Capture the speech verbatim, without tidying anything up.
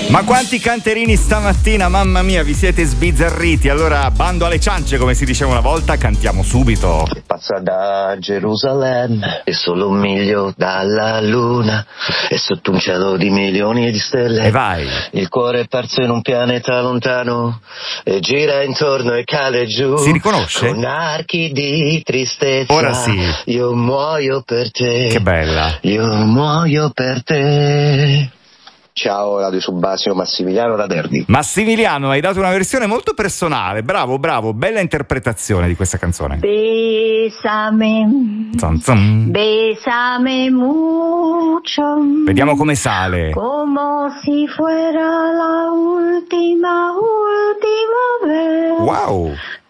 Ma quanti canterini stamattina, mamma mia, vi siete sbizzarriti. Allora, bando alle ciance, come si diceva una volta, cantiamo subito. Passa da Gerusalemme e solo un miglio dalla luna e sotto un cielo di milioni di stelle. E vai. Il cuore è perso in un pianeta lontano e gira intorno e cade giù. Si riconosce? Con archi di tristezza. Ora sì. Io muoio per te. Che bella. Io muoio per te. Ciao Radio Subasio, Massimiliano da Derby. Massimiliano, hai dato una versione molto personale. Bravo, bravo, bella interpretazione di questa canzone. Bésame, Zan zan. bésame mucho. Vediamo come sale. Como si fuera la última, última vez. Wow.